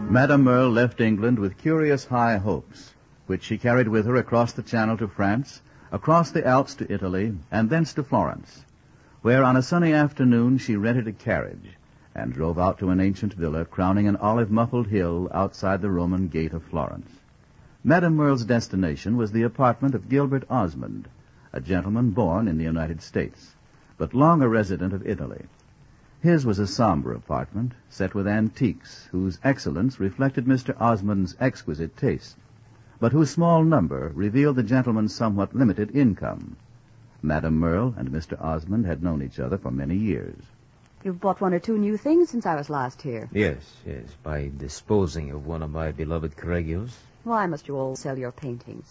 Madame Merle left England with curious high hopes, which she carried with her across the Channel to France, across the Alps to Italy, and thence to Florence, where on a sunny afternoon she rented a carriage and drove out to an ancient villa crowning an olive-muffled hill outside the Roman gate of Florence. Madame Merle's destination was the apartment of Gilbert Osmond, a gentleman born in the United States, but long a resident of Italy. His was a somber apartment, set with antiques, whose excellence reflected Mr. Osmond's exquisite taste, but whose small number revealed the gentleman's somewhat limited income. Madame Merle and Mr. Osmond had known each other for many years. You've bought one or two new things since I was last here. Yes, by disposing of one of my beloved Correggios. Why must you all sell your paintings?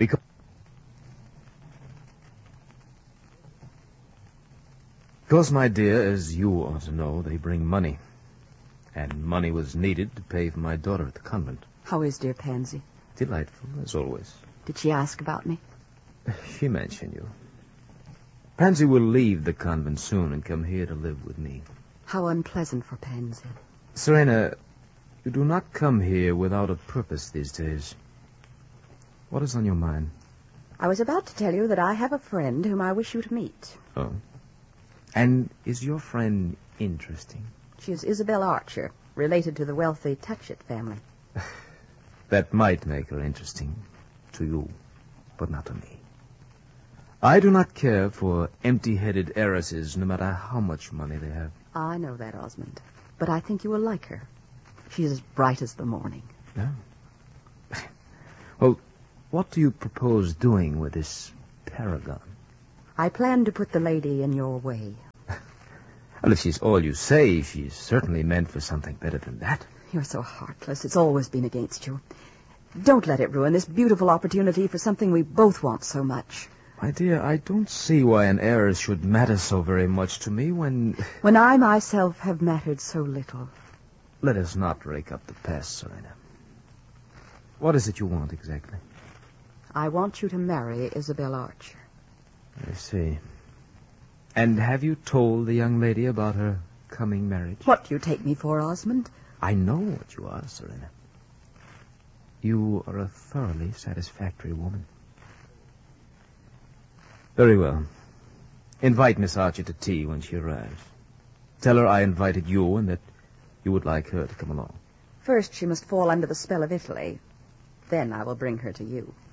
Because, my dear, as you ought to know, they bring money. And money was needed to pay for my daughter at the convent. How is dear Pansy? Delightful, as always. Did she ask about me? She mentioned you. Pansy will leave the convent soon and come here to live with me. How unpleasant for Pansy. Serena, you do not come here without a purpose these days. What is on your mind? I was about to tell you that I have a friend whom I wish you to meet. Oh? And is your friend interesting? She is Isabel Archer, related to the wealthy Touchett family. That might make her interesting to you, but not to me. I do not care for empty-headed heiresses, no matter how much money they have. I know that, Osmond, but I think you will like her. She is as bright as the morning. No. Well, what do you propose doing with this paragon? I plan to put the lady in your way. Well, if she's all you say, she's certainly meant for something better than that. You're so heartless. It's always been against you. Don't let it ruin this beautiful opportunity for something we both want so much. My dear, I don't see why an heiress should matter so very much to me when I myself have mattered so little. Let us not rake up the past, Serena. What is it you want exactly? I want you to marry Isabel Archer. I see. And have you told the young lady about her coming marriage? What do you take me for, Osmond? I know what you are, Serena. You are a thoroughly satisfactory woman. Very well. Invite Miss Archer to tea when she arrives. Tell her I invited you and that you would like her to come along. First, she must fall under the spell of Italy. Then I will bring her to you.